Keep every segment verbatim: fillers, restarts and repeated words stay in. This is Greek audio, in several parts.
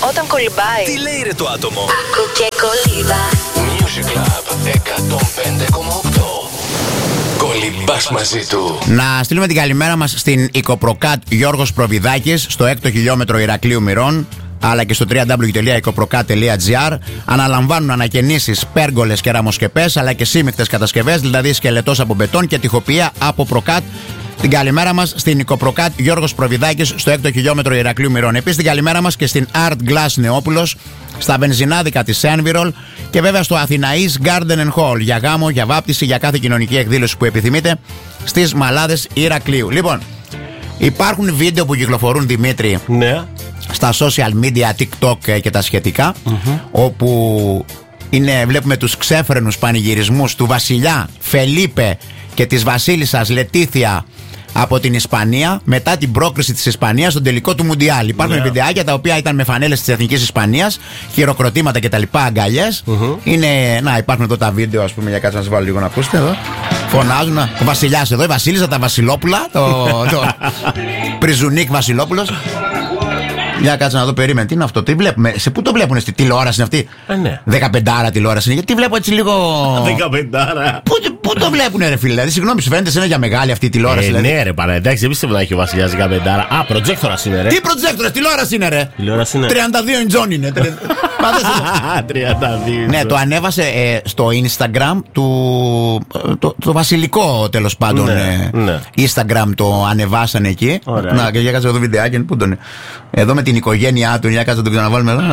όταν κολυμπάει. Τι λέει ρε το άτομο? Άκου και κολύμπα. Music Club εκατόν πέντε κόμμα οκτώ. Κολυμπάς μαζί του. Να στείλουμε την καλημέρα μας στην Οικοπροκάτ Γιώργος Προβιδάκης, στο έκτο χιλιόμετρο Ηρακλείου Μυρών, αλλά και στο double-u double-u double-u τελεία οικοπροκάτ τελεία τζι άρ. Αναλαμβάνουν ανακαινήσεις, πέργολες και ραμοσκεπές, αλλά και σύμμικτες κατασκευές, δηλαδή σκελετός από μπετόν και τοιχοποιία από Προκάτ. Την καλημέρα μας στην Οικοπροκάτ Γιώργος Προβιδάκης, στο έκτο χιλιόμετρο Ηρακλείου Μυρών. Επίσης την καλημέρα μας και στην Art Glass Νεόπουλος, στα βενζινάδικα της Envirol και βέβαια στο Αθηναής Garden and Hall για γάμο, για βάπτιση, για κάθε κοινωνική εκδήλωση που επιθυμείτε στις Μαλάδες Ηρακλείου. Λοιπόν, υπάρχουν βίντεο που κυκλοφορούν, Δημήτρη, ναι, στα social media, TikTok και τα σχετικά, mm-hmm. όπου είναι, βλέπουμε τους ξέφρενους πανηγυρισμούς του βασιλιά Φελίπε και της βασίλισσας Λετίθια από την Ισπανία μετά την πρόκριση της Ισπανίας στον τελικό του Μουντιάλ. Υπάρχουν yeah. βιντεάκια τα οποία ήταν με φανέλες της Εθνικής Ισπανίας, χειροκροτήματα κτλ. Αγκαλιές. Mm-hmm. Είναι, να, υπάρχουν εδώ τα βίντεο, ας πούμε, για κάτσε να σας βάλω λίγο να ακούσετε εδώ. Φωνάζουν. Ο βασιλιάς εδώ, η βασίλισσα, τα Βασιλόπουλα. Το, το Πριζουνίκ Βασιλόπουλος. Για κάτσε να δω, περίμενε. Τι είναι αυτό, τι βλέπουμε, σε πού το βλέπουν, στη τηλεόραση είναι αυτή? Ε, ναι. δεκαπεντάρα τηλεόραση είναι, γιατί βλέπω έτσι λίγο. δεκαπεντάρα. Πού, πού το βλέπουνε, ρε φίλε, δηλαδή, συγγνώμη, σου φαίνεται σε ένα για μεγάλη αυτή η τηλεόραση? Ε, δηλαδή. Ναι, ρε παρά, εντάξει, δεν πιστεύω να έχει ο βασιλιάς δεκαπεντάρα. Α, προτζέκτορας είναι, ρε. Τι προτζέκτορας, τηλεόραση είναι, ρε. Τηλεόραση είναι. τριάντα δύο ιντζών είναι. τριάντα δύο. Ναι, το ανέβασε ε, στο Instagram του. Το, το βασιλικό, τέλος πάντων. Ναι, ε, ναι. Instagram το ανεβάσανε εκεί. Ωραία. Να, και για κάτσε εδώ βιντεάκι. Πού τον είναι. Εδώ με την οικογένειά του, για κάτσε να τον ξαναβάλουμε εδώ. Ναι,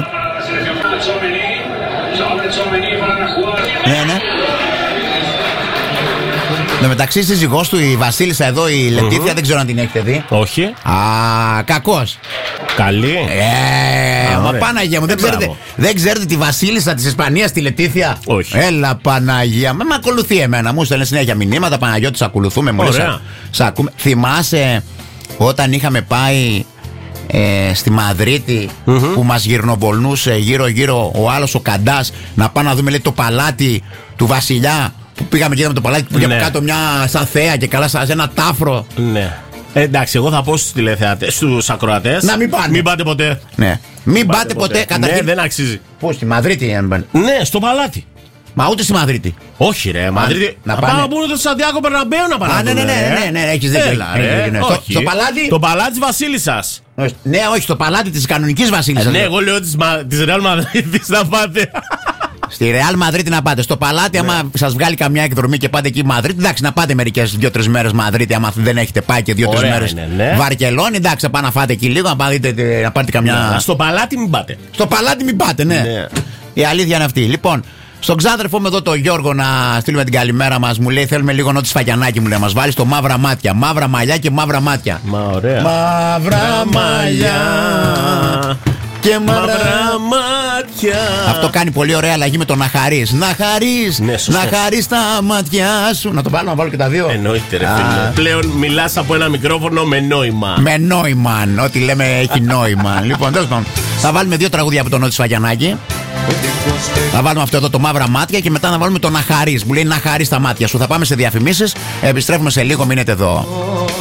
ναι. Με μεταξύ η σύζυγός του, η βασίλισσα εδώ, η Λετίθια, mm-hmm. δεν ξέρω αν την έχετε δει. Όχι. Α, κακός. Καλή. Ε, μα Παναγία μου, δεν ξέρετε, δεν ξέρετε τη βασίλισσα της Ισπανίας, τη Λετίθια? Όχι. Έλα Παναγία, με, με ακολουθεί εμένα. Μου στέλνει συνέχεια μηνύματα, Παναγιώτη, σ' ακολουθούμε. Μου Ωραία. Σ' ακούμε. Θυμάσαι όταν είχαμε πάει ε, στη Μαδρίτη, mm-hmm. που μας γυρνοβολνούσε γύρω-γύρω ο άλλος ο Καντάς, να πάμε να δούμε, λέει, το παλάτι του βασιλιά? Που πήγαμε και είδαμε το παλάτι που είχε κάτω μια σαν θέα και καλά σαν ένα τάφρο. Ναι. Ε, εντάξει, εγώ θα πω στους τηλεθεατές, στους ακροατές. Να μην πάνε. Μην πάτε ποτέ. Ναι. Μην πάτε, πάτε ποτέ. ποτέ. Ναι, δεν αξίζει. Πού, στη Μαδρίτη, αν πάνε? Ναι, στο παλάτι. Μα ούτε στη Μαδρίτη. Όχι, ρε, Μαδρίτη. Να πάμε να πούνε το Σαντιάκο Περναμπέου να πάνε. Α, ναι, ναι, ναι, ναι, ναι, έχεις δίκιο. Στο παλάτι. Το παλάτι της Βασίλισσας. Ναι, όχι, στο παλάτι της κανονικής Βασίλισσας. Ναι, εγώ λέω της Ρεάλ Μαδρίτης να πάτε. Στη Ρεάλ Μαδρίτη να πάτε. Στο παλάτι, ναι. άμα σας βγάλει καμιά εκδρομή και πάτε εκεί Μαδρίτη, εντάξει, να πάτε μερικές δύο-τρεις μέρες Μαδρίτη. Άμα δεν έχετε πάει και δύο-τρεις μέρες ναι. Βαρκελόνη, εντάξει, θα πάτε να φάτε εκεί λίγο, να πάτε, να πάτε καμιά. Ναι, στο παλάτι μην πάτε. Στο παλάτι μην πάτε, ναι. ναι. Η αλήθεια είναι αυτή. Λοιπόν, στον ξάδερφό μου εδώ, το Γιώργο, να στείλουμε την καλημέρα μας. Μου λέει: θέλουμε λίγο νότι Σφαγιανάκη, μου λέει, μας βάλει στο μαύρα μάτια. Μαύρα μαλλιά και μαύρα μάτια. Μα ωραία. Μαύρα μαλλιά και μαύρα μάτια. Αυτό κάνει πολύ ωραία αλλαγή με το να χαρείς. Να χαρείς, ναι, να χαρείς τα μάτια σου. Να το βάλω, να βάλω και τα δύο. Εννοείται, ρε φίλε. Πλέον μιλάς από ένα μικρόφωνο με νόημα. Με νόημα. Ό,τι λέμε έχει νόημα. Λοιπόν, τέλος πάντων, θα βάλουμε δύο τραγούδια από τον Νότι Σφαγιανάκη. Θα βάλουμε αυτό εδώ, το μαύρα μάτια, και μετά να βάλουμε το να χαρείς. Μου λέει να χαρείς τα μάτια σου. Θα πάμε σε διαφημίσεις. Επιστρέφουμε σε λίγο, μείνετε εδώ.